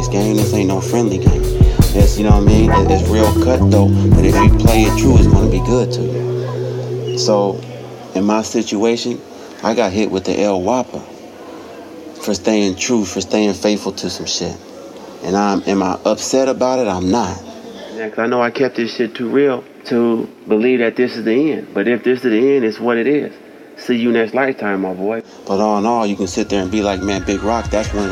this game. This ain't no friendly game. It's, you know what I mean? It's real cutthroat, but if you play it true, it's gonna be good to you. So, in my situation, I got hit with the El Whopper for staying true, for staying faithful to some shit. And am I upset about it? I'm not. Yeah, 'cause I know I kept this shit too real to believe that this is the end. But if this is the end, it's what it is. See you next lifetime, my boy. But all in all, you can sit there and be like, man, Big Rock, that's when